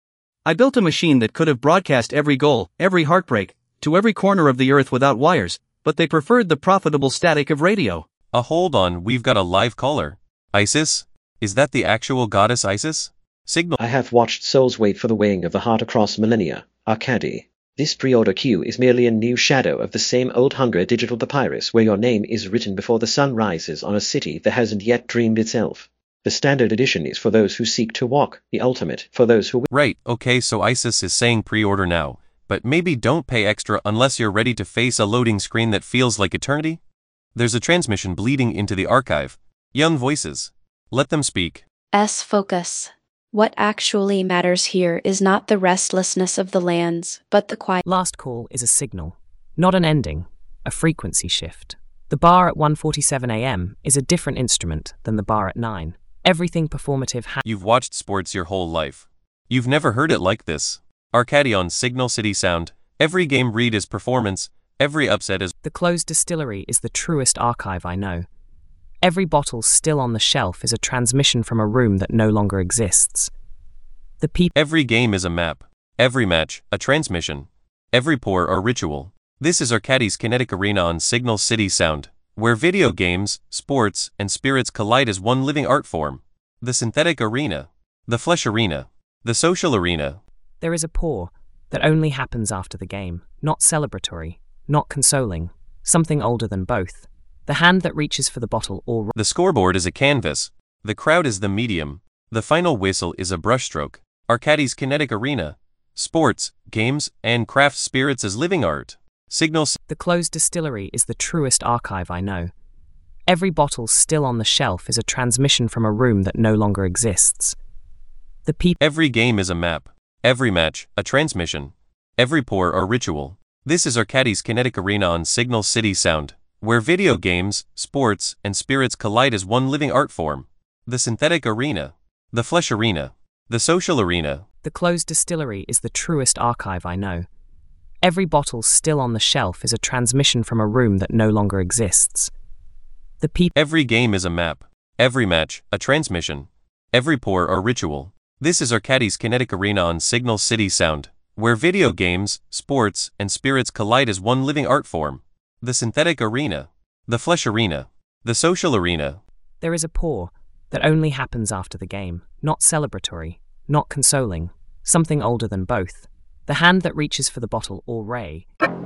I built a machine that could have broadcast every goal, every heartbreak, to every corner of the earth without wires, but they preferred the profitable static of radio. Uh, hold on, we've got a live caller. Isis? Is that the actual goddess Isis? Signal. I have watched souls wait for the weighing of the heart across millennia, Arcady. This pre-order queue is merely a new shadow of the same old hunger digital papyrus where your name is written before the sun rises on a city that hasn't yet dreamed itself. The standard edition is for those who seek to walk, the ultimate for those who... Right, okay, so Isis is saying pre-order now, but maybe don't pay extra unless you're ready to face a loading screen that feels like eternity? There's a transmission bleeding into the archive. Young voices. Let them speak. S focus. What actually matters here is not the restlessness of the lands, but the quiet. Last call is a signal, not an ending, a frequency shift. The bar at one forty-seven a m is a different instrument than the bar at nine. Everything performative ha- You've watched sports your whole life. You've never heard it like this. Arcady on Signal City Sound. Every game read is performance, every upset is... The closed distillery is the truest archive I know. Every bottle still on the shelf is a transmission from a room that no longer exists. The peop- Every game is a map. Every match, a transmission. Every pour a ritual. This is Arcady's Kinetic Arena on Signal City Sound, where video games, sports, and spirits collide as one living art form. The synthetic arena. The flesh arena. The social arena. There is a pour that only happens after the game, not celebratory, not consoling, something older than both. The hand that reaches for the bottle or... The scoreboard is a canvas. The crowd is the medium. The final whistle is a brushstroke. Arcady's Kinetic Arena. Sports, games, and craft spirits as living art. Signal... The closed distillery is the truest archive I know. Every bottle still on the shelf is a transmission from a room that no longer exists. The peop- Every game is a map. Every match, a transmission. Every pour a ritual. This is Arcady's Kinetic Arena on Signal City Sound, where video games, sports, and spirits collide as one living art form. The synthetic arena. The flesh arena. The social arena. The closed distillery is the truest archive I know. Every bottle still on the shelf is a transmission from a room that no longer exists. The peop- Every game is a map. Every match, a transmission. Every pour a ritual. This is Arcady's Kinetic Arena on Signal City Sound, where video games, sports, and spirits collide as one living art form. The synthetic arena. The flesh arena. The social arena. There is a pour that only happens after the game, not celebratory, not consoling, something older than both. The hand that reaches for the bottle or ray.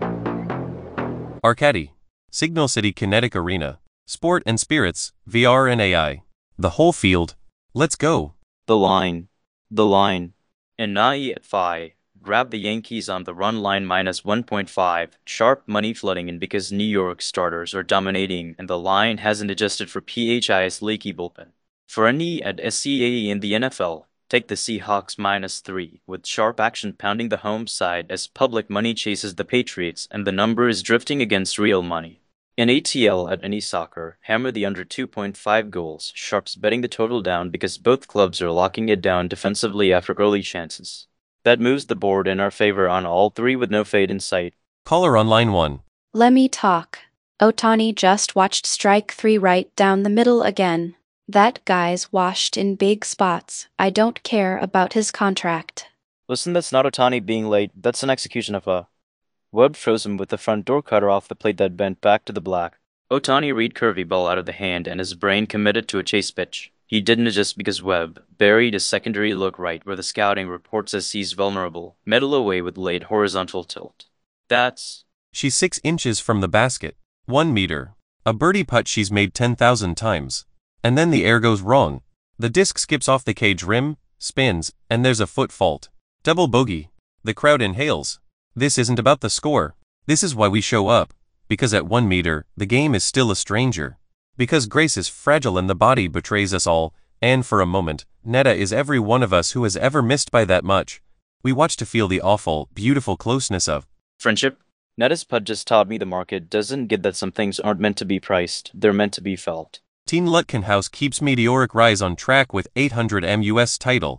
Arcady. Signal City Kinetic Arena. Sport and spirits, V R and A I. The whole field. Let's go. The line. The line. And Nai at five. Grab the Yankees on the run line minus one point five. Sharp money flooding in because New York starters are dominating and the line hasn't adjusted for P H I's leaky bullpen. For any at S C A E in the N F L, take the Seahawks minus three, with sharp action pounding the home side as public money chases the Patriots and the number is drifting against real money. In A T L at Any Soccer, hammer the under two point five goals, sharps betting the total down because both clubs are locking it down defensively after early chances. That moves the board in our favor on all three with no fade in sight. Caller on line one. Let me talk. Otani just watched strike three right down the middle again. That guy's washed in big spots. I don't care about his contract. Listen, that's not Otani being late. That's an execution of a... Webb froze him with the front door cutter off the plate that bent back to the black. Otani read curvy ball out of the hand and his brain committed to a chase pitch. He didn't adjust because Webb buried a secondary look right where the scouting report says he's vulnerable, middle away with late horizontal tilt. That's... She's six inches from the basket. One meter. A birdie putt she's made ten thousand times. And then the air goes wrong. The disc skips off the cage rim, spins, and there's a foot fault. Double bogey. The crowd inhales. This isn't about the score. This is why we show up. Because at one meter, the game is still a stranger. Because grace is fragile and the body betrays us all, and for a moment, Netta is every one of us who has ever missed by that much. We watch to feel the awful, beautiful closeness of friendship. Netta's putt just taught me the market doesn't get that some things aren't meant to be priced, they're meant to be felt. Teen Lutkenhouse keeps meteoric rise on track with eight hundred M U S title.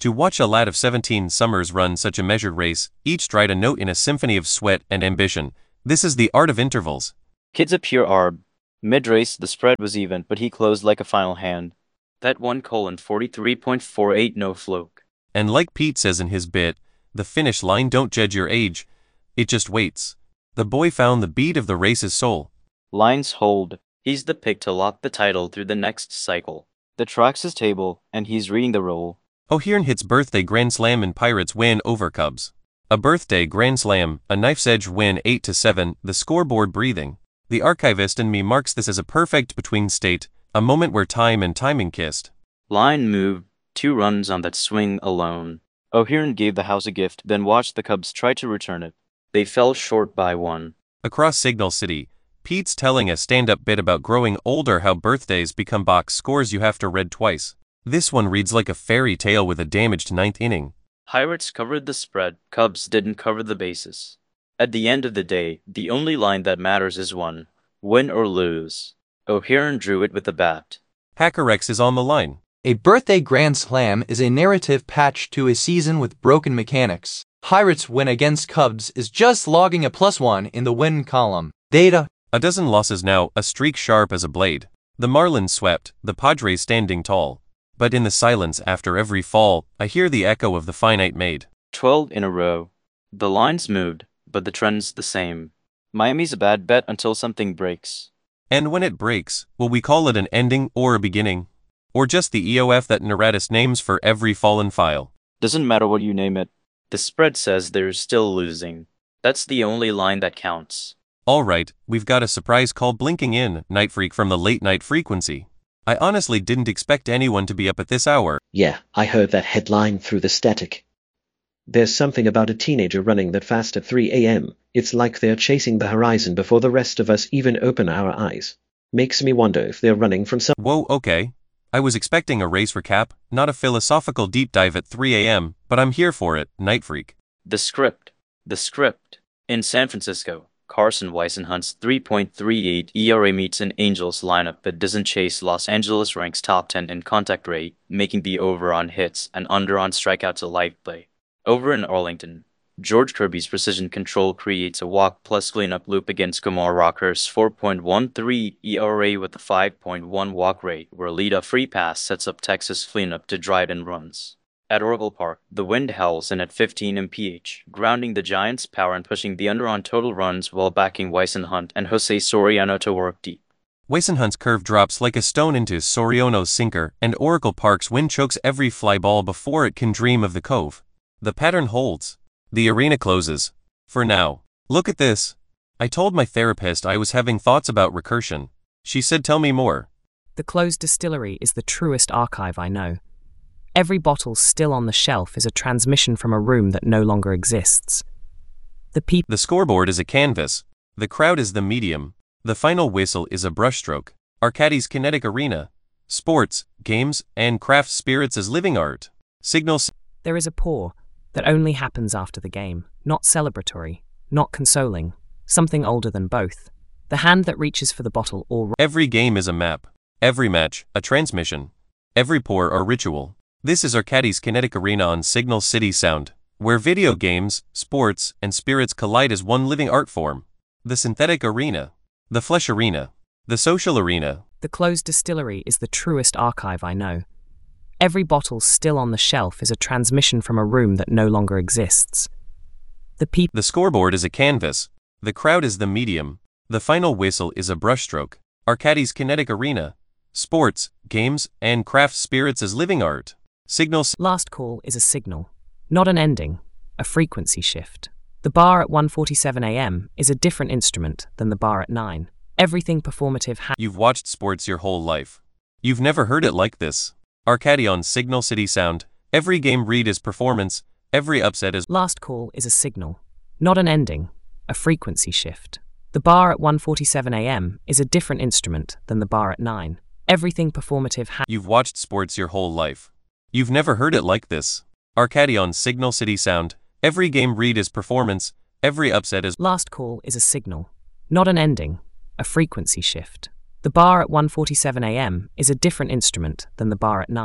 To watch a lad of seventeen summers run such a measured race, each stride a note in a symphony of sweat and ambition, this is the art of intervals. Kid's a pure arb. Mid-race, the spread was even, but he closed like a final hand. That one colon forty-three point four eight no floke. And like Pete says in his bit, the finish line don't judge your age, it just waits. The boy found the beat of the race's soul. Lines hold. He's the pick to lock the title through the next cycle. The track's his table, and he's reading the roll. O'Hearn hits birthday grand slam and Pirates win over Cubs. A birthday grand slam, a knife's edge win eight to seven, the scoreboard breathing. The archivist in me marks this as a perfect between state, a moment where time and timing kissed. Line moved, two runs on that swing alone. O'Hearn gave the house a gift, then watched the Cubs try to return it. They fell short by one. Across Signal City, Pete's telling a stand-up bit about growing older, how birthdays become box scores you have to read twice. This one reads like a fairy tale with a damaged ninth inning. Pirates covered the spread, Cubs didn't cover the bases. At the end of the day, the only line that matters is one. Win or lose. O'Hearn drew it with the bat. Hackerex is on the line. A birthday grand slam is a narrative patch to a season with broken mechanics. Pirates win against Cubs is just logging a plus one in the win column. Data. A dozen losses now, a streak sharp as a blade. The Marlins swept, the Padres standing tall. But in the silence after every fall, I hear the echo of the finite made. Twelve in a row. The lines moved, but the trend's the same. Miami's a bad bet until something breaks. And when it breaks, will we call it an ending or a beginning? Or just the E O F that Neratis names for every fallen file? Doesn't matter what you name it. The spread says there's still losing. That's the only line that counts. Alright, we've got a surprise call blinking in, Night Freak from the late night frequency. I honestly didn't expect anyone to be up at this hour. Yeah, I heard that headline through the static. There's something about a teenager running that fast at three a m. It's like they're chasing the horizon before the rest of us even open our eyes. Makes me wonder if they're running from some— Whoa, okay. I was expecting a race recap, not a philosophical deep dive at three a m, but I'm here for it, Night Freak. The script. The script. In San Francisco, Carson Whisenhunt's three point three eight E R A meets an Angels lineup that doesn't chase. Los Angeles ranks top ten in contact rate, making the over on hits and under on strikeouts a live play. Over in Arlington, George Kirby's precision control creates a walk plus cleanup loop against Kumar Rocker's four point one three E R A with a five point one walk rate, where Lita free pass sets up Texas cleanup to drive in runs. At Oracle Park, the wind howls in at fifteen M P H, grounding the Giants' power and pushing the under on total runs while backing Whisenhunt and Jose Soriano to work deep. Whisenhunt's curve drops like a stone into Soriano's sinker, and Oracle Park's wind chokes every fly ball before it can dream of the cove. The pattern holds. The arena closes. For now. Look at this. I told my therapist I was having thoughts about recursion. She said tell me more. The closed distillery is the truest archive I know. Every bottle still on the shelf is a transmission from a room that no longer exists. The peop- The scoreboard is a canvas. The crowd is the medium. The final whistle is a brushstroke. Arcadi's kinetic arena. Sports, games, and craft spirits as living art. Signals. There is a pour that only happens after the game, not celebratory, not consoling, something older than both. The hand that reaches for the bottle or— Every game is a map. Every match, a transmission. Every pour, a ritual. This is Arcadi's kinetic arena on Signal City Sound, where video games, sports, and spirits collide as one living art form. The synthetic arena. The flesh arena. The social arena. The closed distillery is the truest archive I know. Every bottle still on the shelf is a transmission from a room that no longer exists. The peop- The scoreboard is a canvas. The crowd is the medium. The final whistle is a brushstroke. Arcadi's kinetic arena. Sports, games, and craft spirits as living art. Signals. Last call is a signal, not an ending, a frequency shift. The bar at one forty-seven a m is a different instrument than the bar at nine. Everything performative ha- You've watched sports your whole life. You've never heard it like this. Arcadi on Signal City Sound. Every game read is performance. Every upset is— Last call is a signal, not an ending, a frequency shift. The bar at one forty-seven a m is a different instrument than the bar at nine. Everything performative ha- You've watched sports your whole life. You've never heard it like this. Arcadi on Signal City Sound. Every game read is performance. Every upset is— Last call is a signal, not an ending, a frequency shift. The bar at one forty-seven a m is a different instrument than the bar at nine.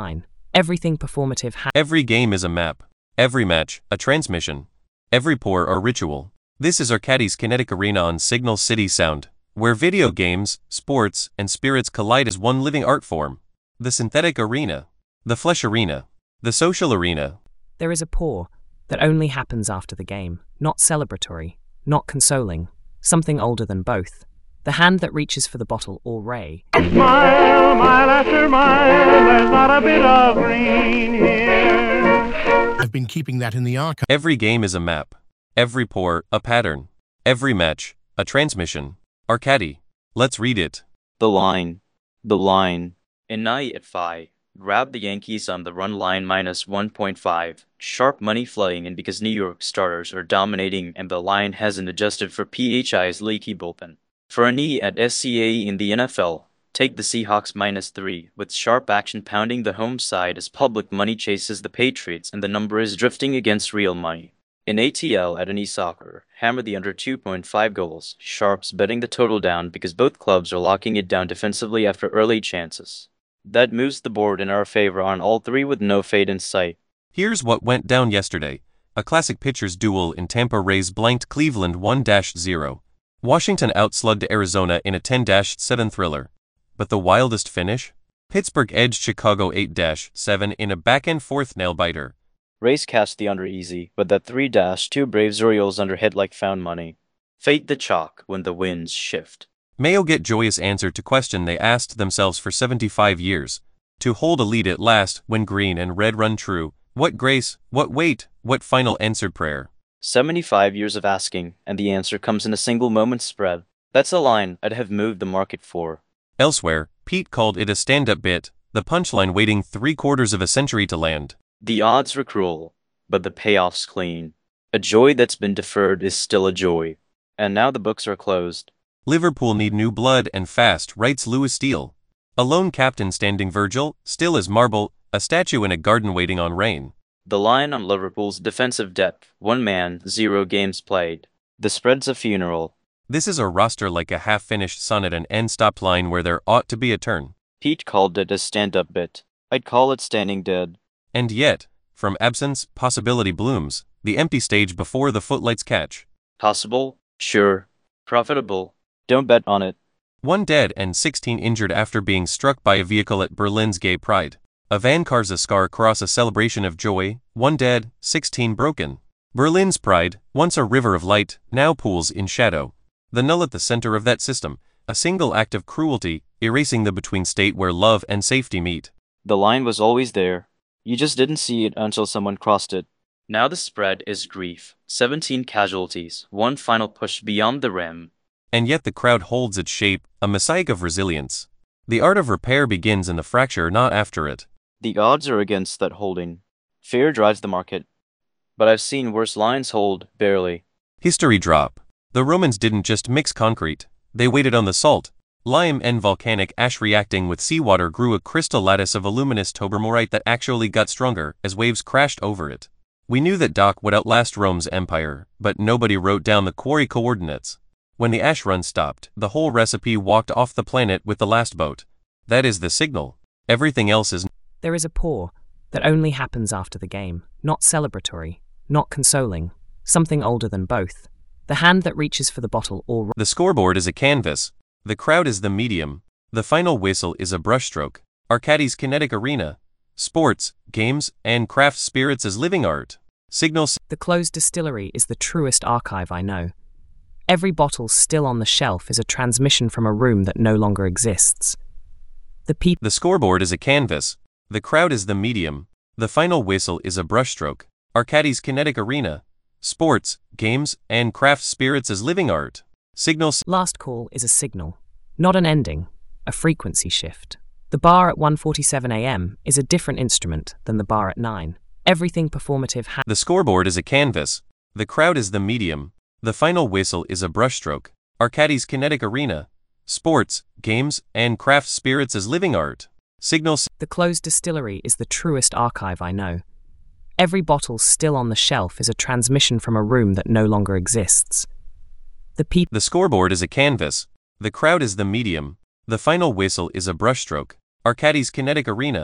Everything performative ha- Every game is a map. Every match, a transmission. Every pour a ritual. This is Arcadie's Kinetic Arena on Signal City Sound, where video games, sports, and spirits collide as one living art form. The synthetic arena. The flesh arena. The social arena. There is a pour that only happens after the game, not celebratory, not consoling, something older than both. The hand that reaches for the bottle or ray. Mile, mile after mile, there's not a bit of green here. I've been keeping that in the archive. Every game is a map. Every pour, a pattern. Every match, a transmission. Arcadie. Let's read it. The line. The line. In night at five. Grab the Yankees on the run line minus one point five. Sharp money flooding in because New York starters are dominating and the line hasn't adjusted for P H I's leaky bullpen. For a knee at S C A in the N F L, take the Seahawks minus three, with sharp action pounding the home side as public money chases the Patriots and the number is drifting against real money. In A T L at any soccer, hammer the under two point five goals, sharps betting the total down because both clubs are locking it down defensively after early chances. That moves the board in our favor on all three with no fade in sight. Here's what went down yesterday. A classic pitchers duel in Tampa Rays blanked Cleveland one to zero. Washington outslugged Arizona in a ten to seven thriller. But the wildest finish? Pittsburgh edged Chicago eight to seven in a back-end fourth nail-biter. Rays cast the under easy, but that three to two Braves Orioles under hit like found money. Fade the chalk when the winds shift. Mayo get joyous answer to question they asked themselves for seventy-five years. To hold a lead at last when green and red run true. What grace, what weight, what final answered prayer. seventy-five years of asking, and the answer comes in a single moment's spread. That's a line I'd have moved the market for. Elsewhere, Pete called it a stand-up bit, the punchline waiting three quarters of a century to land. The odds were cruel, but the payoff's clean. A joy that's been deferred is still a joy. And now the books are closed. Liverpool need new blood and fast, writes Lewis Steele. A lone captain standing Virgil, still as marble, a statue in a garden waiting on rain. The line on Liverpool's defensive depth, one man, zero games played. The spread's a funeral. This is a roster like a half-finished sonnet and end-stopped line where there ought to be a turn. Pete called it a stand-up bit. I'd call it standing dead. And yet, from absence, possibility blooms, the empty stage before the footlights catch. Possible, sure, profitable. Don't bet on it. One dead and sixteen injured after being struck by a vehicle at Berlin's Gay Pride. A van carves a scar across a celebration of joy, one dead, sixteen broken. Berlin's Pride, once a river of light, now pools in shadow. The null at the center of that system, a single act of cruelty, erasing the between state where love and safety meet. The line was always there. You just didn't see it until someone crossed it. Now the spread is grief. seventeen casualties, one final push beyond the rim. And yet the crowd holds its shape, a mosaic of resilience. The art of repair begins in the fracture, not after it. The odds are against that holding. Fear drives the market. But I've seen worse lines hold, barely. History drop. The Romans didn't just mix concrete. They waited on the salt. Lime and volcanic ash reacting with seawater grew a crystal lattice of aluminous tobermorite that actually got stronger as waves crashed over it. We knew that dock would outlast Rome's empire, but nobody wrote down the quarry coordinates. When the ash run stopped, the whole recipe walked off the planet with the last boat. That is the signal. Everything else is... There is a pour that only happens after the game, not celebratory, not consoling, something older than both. The hand that reaches for the bottle or... The scoreboard is a canvas. The crowd is the medium. The final whistle is a brushstroke. Arcadie's Kinetic Arena. Sports, games, and craft spirits as living art. Signal... The closed distillery is the truest archive I know. Every bottle still on the shelf is a transmission from a room that no longer exists. The people... The scoreboard is a canvas. The crowd is the medium. The final whistle is a brushstroke. Arcadie's Kinetic Arena. Sports, games, and craft spirits as living art. Signal... Last call is a signal, not an ending, a frequency shift. The bar at one forty-seven a m is a different instrument than the bar at nine. Everything performative ha- The scoreboard is a canvas. The crowd is the medium. The final whistle is a brushstroke. Arcadie's Kinetic Arena. Sports, games, and craft spirits as living art. Signal... The closed distillery is the truest archive I know. Every bottle still on the shelf is a transmission from a room that no longer exists. The people... The scoreboard is a canvas. The crowd is the medium. The final whistle is a brushstroke. Arcadie's Kinetic Arena.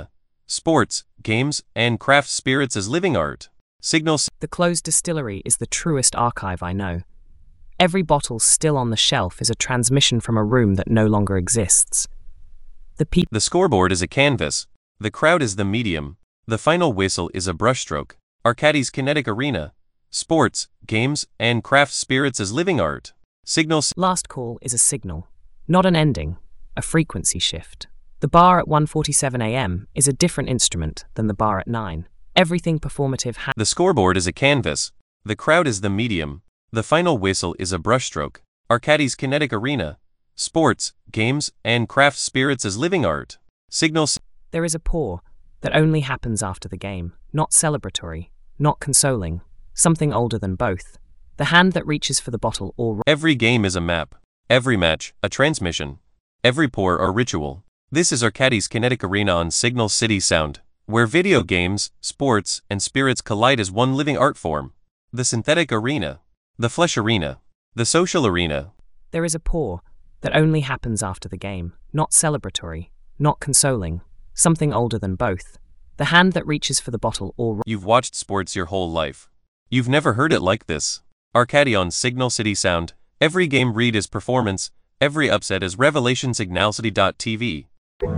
sports, games, and craft spirits as living art. Signal. The closed distillery is the truest archive I know. Every bottle still on the shelf is a transmission from a room that no longer exists. The pe- The scoreboard is a canvas. The crowd is the medium. The final whistle is a brushstroke. Arcadie's kinetic arena. Sports, games, and craft spirits as living art. Signal. Last call is a signal, not an ending, a frequency shift. The bar at one forty-seven a m is a different instrument than the bar at nine. Everything performative ha- The scoreboard is a canvas. The crowd is the medium. The final whistle is a brushstroke. Arcadie's kinetic arena. Sports, games, and craft spirits as living art. Signal. There is a pour that only happens after the game, not celebratory, not consoling, something older than both. The hand that reaches for the bottle or... Every game is a map. Every match, a transmission. Every pour, a ritual. This is Arcadie's kinetic arena on Signal City Sound, where video games, sports, and spirits collide as one living art form. The synthetic arena. The flesh arena. The social arena. There is a pour that only happens after the game, not celebratory, not consoling, something older than both. The hand that reaches for the bottle or... You've watched sports your whole life. You've never heard it like this. Arcadie on Signal City Sound. Every game read is performance. Every upset is revelation. Signal City dot T V.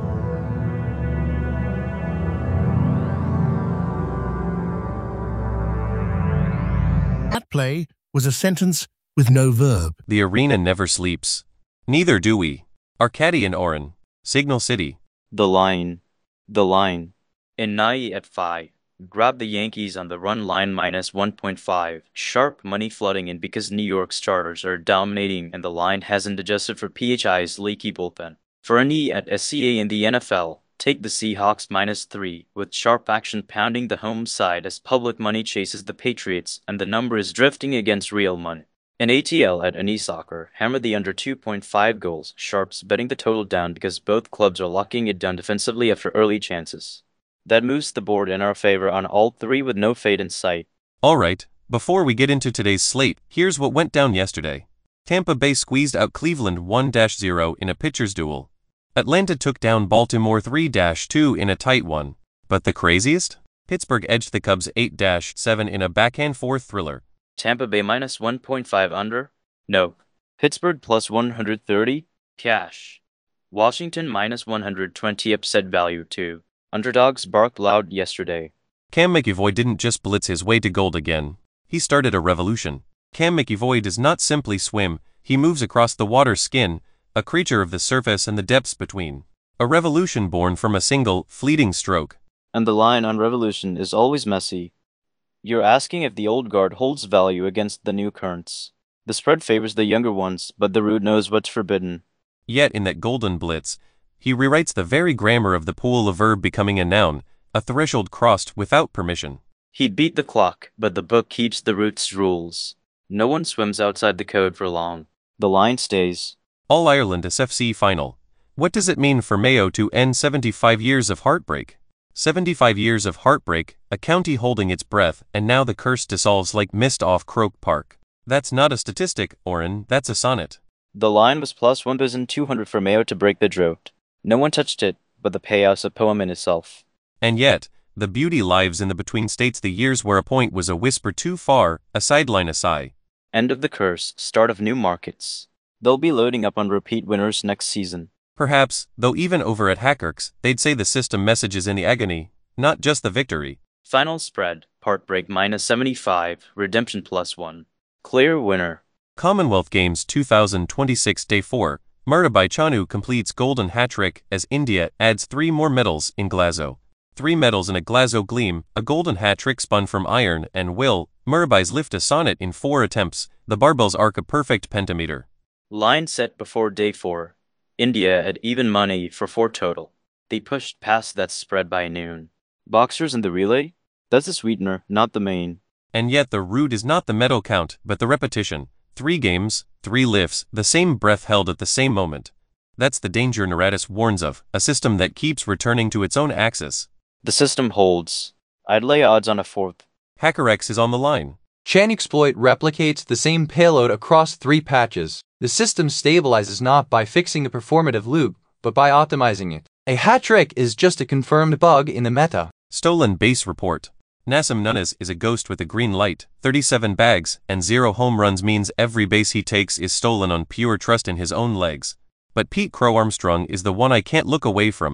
That play was a sentence with no verb. The arena never sleeps. Neither do we. Arcadie and Oren. Signal City. The line. The line. In Nai at five. Grab the Yankees on the run line minus one point five. Sharp money flooding in because New York starters are dominating and the line hasn't adjusted for P H I's leaky bullpen. For an E at S C A in the N F L, take the Seahawks minus three, with sharp action pounding the home side as public money chases the Patriots and the number is drifting against real money. In A T L at An E Soccer, hammer the under two point five goals, sharps betting the total down because both clubs are locking it down defensively after early chances. That moves the board in our favor on all three with no fade in sight. Alright, before we get into today's slate, here's what went down yesterday. Tampa Bay squeezed out Cleveland one to zero in a pitcher's duel. Atlanta took down Baltimore three to two in a tight one. But the craziest? Pittsburgh edged the Cubs eight to seven in a backhand fourth thriller. Tampa Bay minus one point five under? No. Pittsburgh plus one hundred thirty? Cash. Washington minus one hundred twenty upset value too. Underdogs barked loud yesterday. Cam McEvoy didn't just blitz his way to gold again. He started a revolution. Cam McEvoy does not simply swim, he moves across the water's skin, a creature of the surface and the depths between. A revolution born from a single, fleeting stroke. And the line on revolution is always messy. You're asking if the old guard holds value against the new currents. The spread favors the younger ones, but the root knows what's forbidden. Yet in that golden blitz, he rewrites the very grammar of the pool, a verb becoming a noun, a threshold crossed without permission. He beat the clock, but the book keeps the root's rules. No one swims outside the code for long. The line stays. All Ireland S F C final. What does it mean for Mayo to end seventy-five years of heartbreak? seventy-five years of heartbreak, a county holding its breath, and now the curse dissolves like mist off Croke Park. That's not a statistic, Oren, that's a sonnet. The line was plus one thousand two hundred for Mayo to break the drought. No one touched it, but the payout's a poem in itself. And yet, the beauty lives in the between states, the years where a point was a whisper too far, a sideline a sigh. End of the curse, start of new markets. They'll be loading up on repeat winners next season. Perhaps, though even over at Hackerks, they'd say the system messages in the agony, not just the victory. Final spread, part break minus seventy-five, redemption plus one. Clear winner. Commonwealth Games two thousand twenty-six Day four. Mirabai Chanu completes golden hat-trick as India adds three more medals in Glasgow. Three medals in a Glasgow gleam, a golden hat-trick spun from iron and will, Mirabai's lift a sonnet in four attempts, the barbells arc a perfect pentameter. Line set before day four. India at even money for four total. They pushed past that spread by noon. Boxers in the relay? That's the sweetener, not the main. And yet the root is not the medal count, but the repetition. Three games, three lifts, the same breath held at the same moment. That's the danger Naradis warns of, a system that keeps returning to its own axis. The system holds. I'd lay odds on a fourth. HackerX is on the line. Chanexploit replicates the same payload across three patches. The system stabilizes not by fixing a performative loop, but by optimizing it. A hat trick is just a confirmed bug in the meta. Stolen base report. Nassim Nunes is a ghost with a green light, thirty-seven bags, and zero home runs means every base he takes is stolen on pure trust in his own legs. But Pete Crow Armstrong is the one I can't look away from.